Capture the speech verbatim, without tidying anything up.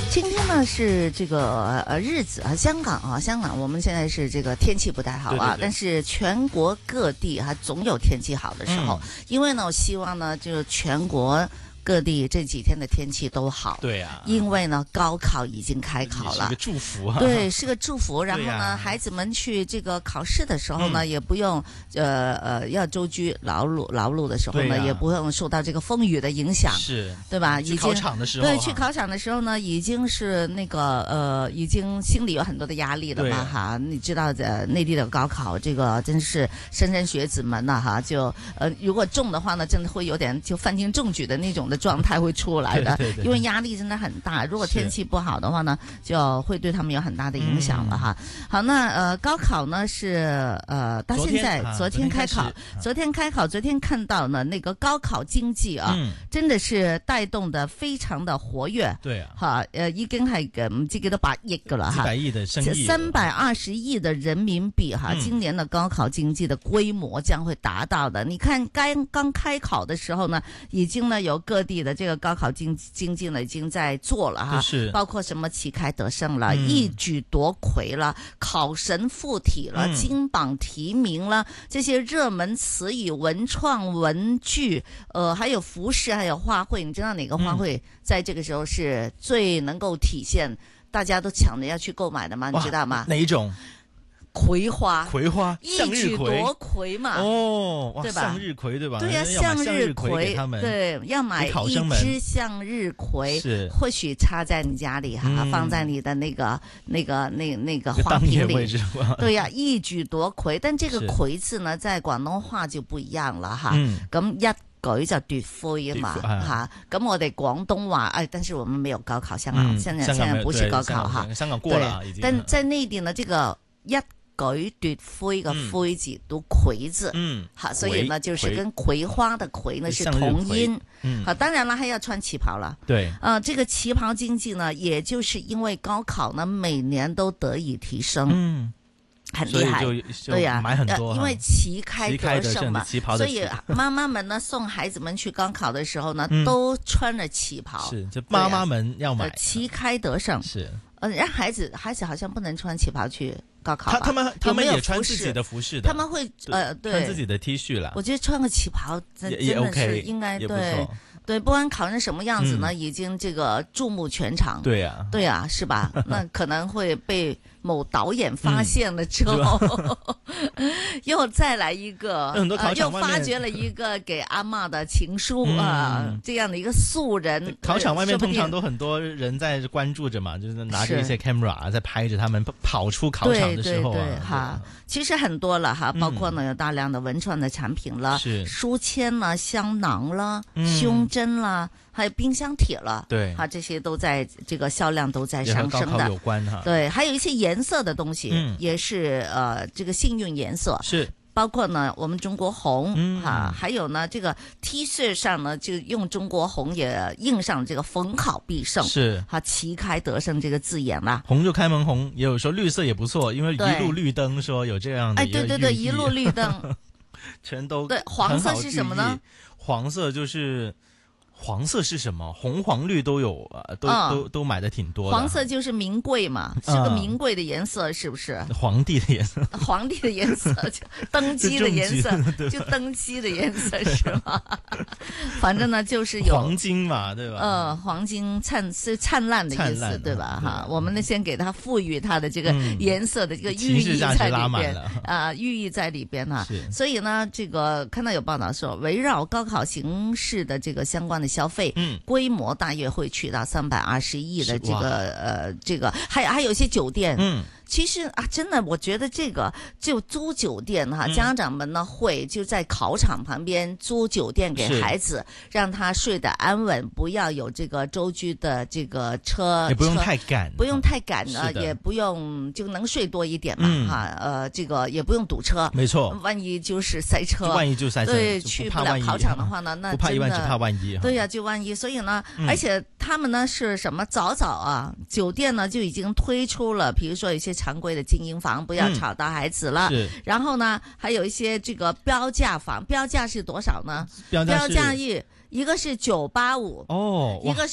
今天呢是这个呃日子啊，香港啊，香港我们现在是这个天气不太好啊， 对对对但是全国各地还总有天气好的时候，嗯、因为呢，我希望呢，就全国各地这几天的天气都好。 对啊， 因为呢，高考已经开考了， 是个祝福啊。 对，是个祝福。然后呢， 啊、 孩子们去这个考试的时候呢，嗯、也不用呃呃要舟车劳碌劳碌的时候呢，啊、也不用受到这个风雨的影响， 是， 对吧？ 去考场的时候， 对，去考场的时候呢，已经是那个呃，已经心里有很多的压力了嘛，哈。你知道的，内地的高考这个真是莘莘学子们呐，哈，就呃，如果中的话呢，真的会有点就犯进中举的那种的状态会出来的， 对对对， 因为压力真的很大。如果天气不好的话呢，就会对他们有很大的影响了哈。嗯、好，那呃，高考呢是呃到现在昨天，啊、昨天开考，昨天，昨天開考，昨天看到呢那個高考經濟啊，嗯、真的是帶動得非常的活躍。 對啊， 哈，呃，已經係嘅唔知幾多百億噶啦哈， 幾百億的生意， 三百二十億的人民幣哈，嗯、今年的高考經濟的規模將會達到的。你看剛剛開考的時候呢，已經呢有各地的這個高考經經濟呢已經在做了哈，包括什麼旗開得勝了，嗯、一舉奪魁了，考神附體了，嗯、金榜題名了，這些熱門詞語、文創、文具，呃，還有服飾，還有花卉。你知道哪個花卉在這個時候是最能夠體現大家都搶着要去購買的嗎？你知道嗎？ 哪一種？ 葵花， 葵花， 一舉奪魁嘛， 哦， 對吧？ 向日葵對吧？ 對呀、啊，向日葵，對，要買一支向日葵， 是， 或許插在你家裏哈，嗯、放在你的那個、那個、那那個花瓶裏，對呀、啊，一舉奪魁。但這個魁字呢，在廣東話就不一樣了哈，咁、嗯、一舉就奪魁啊嘛，哈，咁我哋廣東話，哎，但是我們沒有高考，香港、嗯、現在現在不是高考哈， 香港過了已經， 但在內地呢，這個一舉奪魁嘅魁字讀魁字，嗯，好，所以呢就是跟葵花的葵呢是同音，嗯，好，當然啦，還要穿旗袍了， 對， 啊、呃，這個旗袍經濟呢，也就是因為高考呢每年都得以提升，嗯，很厲害，對呀、啊， 買很多， 因為旗開得勝嘛， 旗開所以媽媽們呢送孩子們去高考的時候呢，嗯、都穿着旗袍， 是，就媽媽們要買， 旗開得勝， 是， 呃，讓孩子孩子好像不能穿旗袍去高考， 他他們他們也穿自己的服飾的， 他們會呃對穿自己的 T 恤啦。 我覺得穿個旗袍真真的是應該對對，不管考成什麼樣子呢，已經這個注目全場。 對呀， 對呀，是吧？那可能會被某導演發現了之後，又再來一個，又發掘了一個給阿嬷的情書啊，這樣的一個素人。 考場外面通常都很多人在關注着嘛，就是拿着一些 camera 在拍着他們跑出考場的時候啊。 哈，其實很多了哈，包括呢有大量的文創的產品了，書籤啦、香囊啦、胸針啦，還有冰箱鐵了， 對， 哈，這些都在這個銷量都在上升的。 也和高考有關哈。 對，還有一些顏色的東西，嗯，也是呃這個幸運顏色， 是包括呢我們中國紅，嗯，哈，還有呢這個 T 恤上呢就用中國紅也印上這個逢考必勝， 是哈，旗開得勝這個字眼啦。 紅就開門紅，也有說綠色也不錯，因為一路綠燈說有這樣的。哎， 對對對，一路綠燈， 全都對。黃色是什麼呢？ 黃色就是。黃色是什麼？紅黃綠都有啊，都、嗯、都都買的挺多的。 黃色就是名貴嘛，是個名貴的顏色，是不是？ 皇帝的顏色， 皇帝的顏色，就登基的顏色，就登基的顏色是嗎？反正呢，就是有黃金嘛，對吧？ 呃，黃金燦是燦爛的意思，對吧？哈，我們呢先給它賦予它的這個顏色的這個寓意在裏邊啊，寓意在裏邊哈。所以呢，這個看到有報道說，圍繞高考形勢的這個相關的消費，嗯，規模大約會去到三百二十億的這個，呃，這個還還有一些酒店，嗯。其實啊，真的，我覺得這個就租酒店哈，家長們呢會就在考場旁邊租酒店給孩子，讓他睡得安穩，不要有這個舟車的這個車， 也不用太趕， 不用太趕呢，也不用就能睡多一點嘛，哈，呃，這個也不用堵車， 沒錯， 萬一就是塞車， 萬一就塞車， 對，去不了考場的話呢，那不怕一萬，只怕萬一， 對呀，就萬一，所以呢，而且他們呢是什麼？早早啊，酒店呢就已經推出了，比如說有些常規的精英房，不要吵到孩子了。嗯、然後呢，還有一些這個標價房，標價是多少呢？標價一一個是九八五，哦，一個。